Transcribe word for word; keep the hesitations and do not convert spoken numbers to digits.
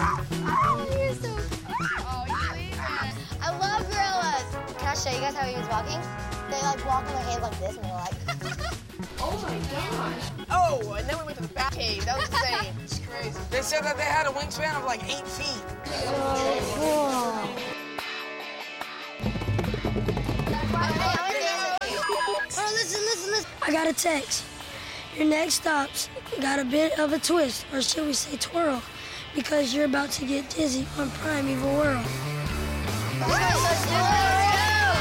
Oh, you're so Oh, you leave it. I love gorillas. Can I show you guys how he was walking? They like walk on their hands like this and they're like oh my gosh. Oh, and then we went to the bat cave. That was insane. It's crazy. They said that they had a wingspan of like eight feet. Oh, cool. Oh, listen, listen, listen. I got a text. Your next stop's got a bit of a twist, or should we say twirl, because you're about to get dizzy on Primeval World. Let's go, let's do it.